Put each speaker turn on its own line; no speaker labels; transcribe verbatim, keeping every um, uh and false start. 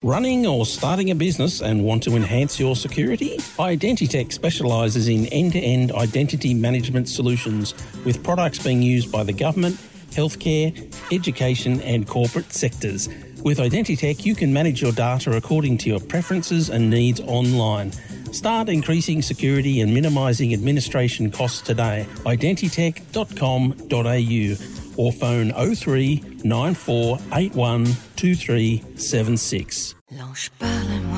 Running or starting a business and want to enhance your security? Identitech specialises in end-to-end identity management solutions with products being used by the government, healthcare, education and corporate sectors. With Identitech, you can manage your data according to your preferences and needs online. Start increasing security and minimising administration costs today. identitech dot com dot a u or phone oh three nine four eight one two three seven six.
L'ange parle-moi.